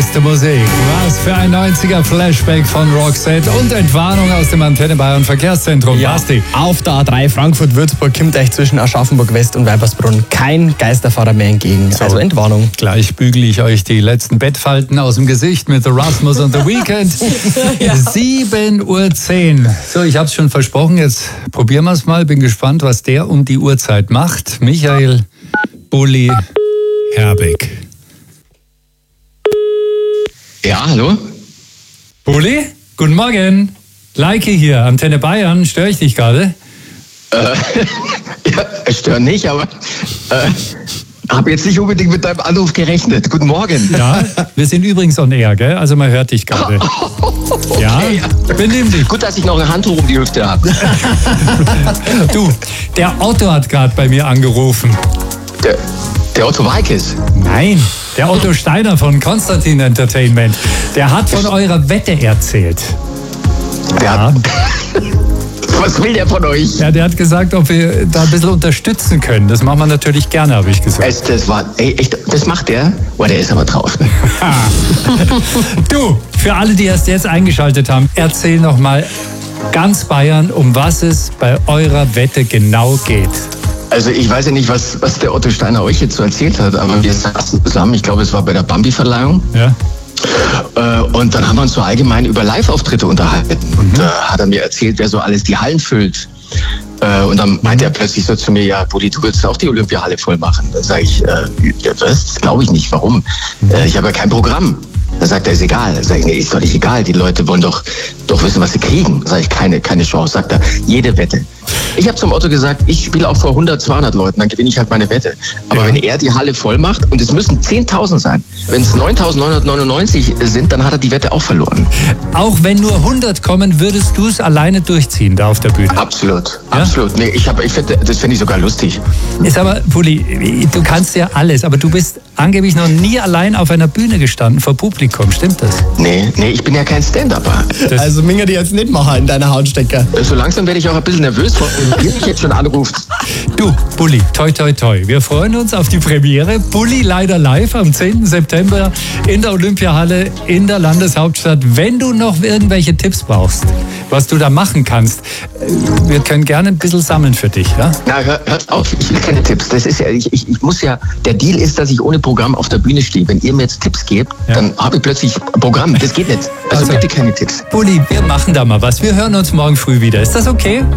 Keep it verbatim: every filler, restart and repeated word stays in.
beste Musik. Was für ein neunziger Flashback von Roxette und Entwarnung aus dem Antenne Bayern Verkehrszentrum. Ja, Basti. auf der A drei Frankfurt-Würzburg kommt euch zwischen Aschaffenburg West und Weibersbrunn kein Geisterfahrer mehr entgegen. So. Also Entwarnung. Gleich bügele ich euch die letzten Bettfalten aus dem Gesicht mit The Rasmus und The Weeknd. ja. sieben Uhr zehn. So, ich habe es schon versprochen, jetzt probieren wir es mal. Bin gespannt, was der um die Uhrzeit macht. Michael Bulli Herbig. Ja, hallo? Bulli, guten Morgen. Leike hier, Antenne Bayern. Störe ich dich gerade? Äh, ja, stört nicht, aber äh, habe jetzt nicht unbedingt mit deinem Anruf gerechnet. Guten Morgen. Ja, wir sind übrigens on air, gell? Also man hört dich gerade. Okay. Ja, benimm dich. Gut, dass ich noch ein Handtuch um die Hüfte habe. Du, der Otto hat gerade bei mir angerufen. Der, der Otto Walkes. Nein, der Otto Steiner von Konstantin Entertainment. Der hat von eurer Wette erzählt. Der Ja. hat, was will der von euch? Ja, der hat gesagt, ob wir da ein bisschen unterstützen können. Das machen wir natürlich gerne, habe ich gesagt. Es, das war, ey, echt, das macht der? Boah, der ist aber drauf. Du, für alle, die erst jetzt eingeschaltet haben, erzähl noch mal ganz Bayern, um was es bei eurer Wette genau geht. Also ich weiß ja nicht, was, was der Otto Steiner euch jetzt so erzählt hat, aber wir saßen zusammen, ich glaube, es war bei der Bambi-Verleihung. Ja. Äh, und dann haben wir uns so allgemein über Live-Auftritte unterhalten. Und äh, hat er mir erzählt, wer so alles die Hallen füllt. Äh, und dann meinte er plötzlich so zu mir, ja, Bulli, du willst auch die Olympiahalle voll machen. Dann sage ich, äh, ja, das glaube ich nicht. Warum? Äh, ich habe ja kein Programm. Dann sagt er, ist egal. Dann sage ich, nee, ist doch nicht egal. Die Leute wollen doch, doch wissen, was sie kriegen. Dann sage ich, keine, keine Chance. Sagt er, jede Wette. Ich habe zum Otto gesagt, ich spiele auch vor hundert, zweihundert Leuten, dann gewinne ich halt meine Wette. Aber Ja. wenn er die Halle voll macht, und es müssen zehntausend sein, wenn es neuntausendneunhundertneunundneunzig sind, dann hat er die Wette auch verloren. Auch wenn nur hundert kommen, würdest du es alleine durchziehen da auf der Bühne? Absolut, Ja? absolut. Nee, ich hab, ich find, das finde ich sogar lustig. Ist aber, Bulli, du kannst ja alles, aber du bist angeblich noch nie allein auf einer Bühne gestanden vor Publikum, stimmt das? Nee, nee, ich bin ja kein Stand-Upper. Das- Also Minger, die jetzt nicht machen in deiner Hautstecker. So langsam werde ich auch ein bisschen nervös, wenn ihr mich jetzt schon anruft. Du, Bulli, toi toi toi. Wir freuen uns auf die Premiere. Bulli leider live am zehnten September in der Olympiahalle in der Landeshauptstadt. Wenn du noch irgendwelche Tipps brauchst, was du da machen kannst, wir können gerne ein bisschen sammeln für dich. Ja? Na, hör, hört auf, ich will keine Tipps. Das ist ja, ich, ich, ich muss ja, der Deal ist, dass ich ohne Programm auf der Bühne stehe. Wenn ihr mir jetzt Tipps gebt, Ja. dann habe ich plötzlich ein Programm. Das geht nicht. Also, Also- bitte keine Tipps. Bulli, wir machen da mal was. Wir hören uns morgen früh wieder. Ist das okay?